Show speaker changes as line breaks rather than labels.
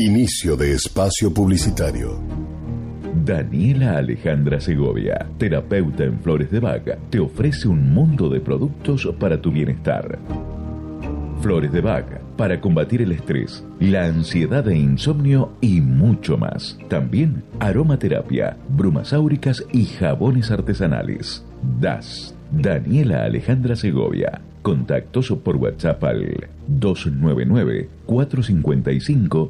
Inicio de espacio publicitario.
Daniela Alejandra Segovia, terapeuta en Flores de Bach, te ofrece un mundo de productos para tu bienestar. Flores de Bach, para combatir el estrés, la ansiedad e insomnio y mucho más. También aromaterapia, brumas áuricas y jabones artesanales. DAS, Daniela Alejandra Segovia. Contactos por WhatsApp al 299 455